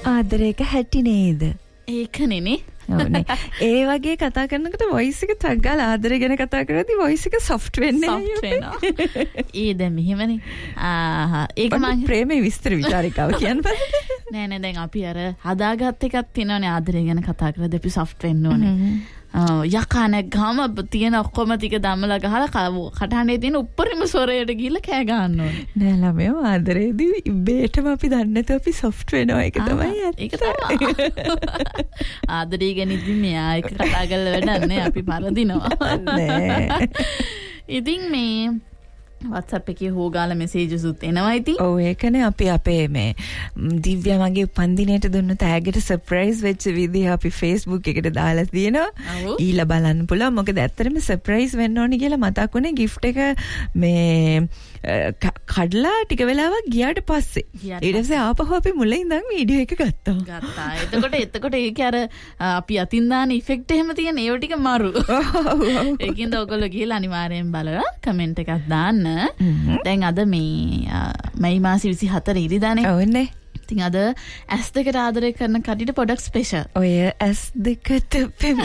ආදරේක හැටි නේද? ඒකනේ. ඒ වගේ කතා කරනකොට වොයිස් එක ටග් ගාලා ආදරේ ගැන කතා කරද්දී වොයිස් එක සොෆ්ට් වෙනවා. ඒ දැන් මෙහෙමනේ. ඒක මම ප්‍රේමේ විස්තර විචාරිකාව කියන්නේ. නෑ දැන් අපි අර හදාගත් එකක් තියෙනවනේ ආදරේ ගැන කතා කරද්දී අපි සොෆ්ට් වෙන්න ඕනේ. යකානෙක් ගාම තියෙන ඔක්කොම ටික දමලා ගහලා කටහඬේ තියෙන උඩරිම ස්වරයට ගිහිල්ලා කෑ ගන්න ඕනේ. නෑ ළමයෝ ආදරේදී ඉබේටම අපි දන්නේ නැතුව අපි සොෆ්ට් වෙනවා. ඒක තමයි ඒක තමයි. ආදරේ ගැන ඉතින් මෙයා එක කතා කරලා වැඩක් නෑ. අපි පරදිනවා. නෑ. ඉතින් මේ WhatsApp එකේ හොගාලා මෙසේජස් උත් එනවා ඉතින්. ඔව් ඒකනේ අපි අපේ මේ දිව්‍යා මගේ උපන්දිනේට දුන්න තෑග්ගට සර්ප්‍රයිස් වෙච්ච විදිහ අපි Facebook එකට දාලා තියෙනවා. ඊළඟ බලන්න පුළුවන්. මොකද ඇත්තටම සර්ප්‍රයිස් වෙන්න ඕනි කියලා මතක් වුණේ gift එක මේ කඩලා ටික වෙලාවක් ගියාට පස්සේ. ඊට පස්සේ ආපහු අපි මුලින් ඉඳන් වීඩියෝ එක ගත්තා. එතකොට ඒක අර අපි අතින් දාන ඉෆෙක්ට් එහෙම තියෙන ඒව ටික මරු. ඒකින්ද ඔයගොල්ලෝ ගිහලා අනිවාර්යෙන් බලලා කමෙන්ට් එකක් දාන්න. දැන් අද මේ මාසෙ 24 ඉරිදානේ. ඔව්නේ. ඉතින් අද S2ට ආදරය කරන කඩියට පොඩක් ස්පෙෂල්. ඔය S2ට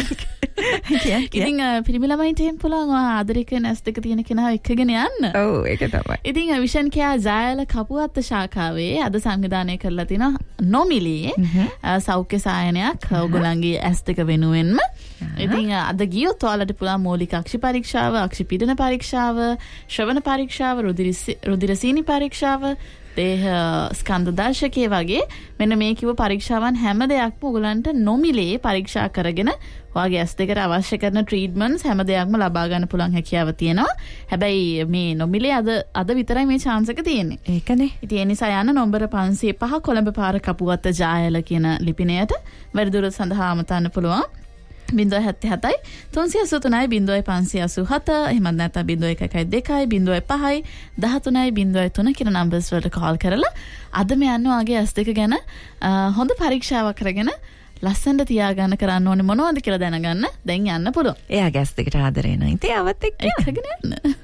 ඉතින් පිරිමි ළමයින්ට එහෙම පුළුවන් ආදරය කරන S2 තියෙන කෙනාව එක්කගෙන යන්න. ඔව් ඒක තමයි. ඉතින් විෂන් කියා ජයල කපුවත්ත ශාඛාවේ අද සංවිධානය කරලා තිනවා නොමිලේ සෞඛ්‍ය සායනයක් ඔයගොල්ලන්ගේ S2 වෙනුවෙන්ම. ඉතින් අද ගියොත් ඔයාලට පුළුවන් මූලික අක්ෂි පරීක්ෂාව, අක්ෂි පීඩන පරීක්ෂාව, ශ්‍රවණ පරීක්ෂාව, රුධිර සීනි පරීක්ෂාව, දේහ ස්කන්ධ දර්ශකයේ වගේ මෙන්න මේ කිව්ව පරීක්ෂාවන් හැම දෙයක්ම ඔයගලන්ට නොමිලේ පරීක්ෂා කරගෙන ඔයාගේ S2කට අවශ්‍ය කරන ට්‍රීට්මන්ට්ස් හැම දෙයක්ම ලබා ගන්න පුළුවන් හැකියාව තියෙනවා. හැබැයි මේ නොමිලේ අද විතරයි මේ chance එක තියෙන්නේ. ඒකනේ. ඉතින් ඒ නිසා යන නම්බර 505 කොළඹ පාර කපුවත්ත ජායල කියන ලිපිණයට වැඩිදුර සඳහා අමතන්න පුළුවන්. 077 383 0587 එහෙමත් නැත්නම් 0112 05 13 කියන නම්බර්ස් වලට කෝල් කරලා අද මේ යන්න ඔයාගේ S2 ගැන හොඳ පරීක්ෂාවක් කරගෙන ලස්සනට තියාගන්න කරන්න ඕනේ මොනවද කියලා දැනගන්න දැන් යන්න පුළුවන්. එයාගේ S2ට ආදරේ නම් ඉතින් අවත් එක්ක යන්න.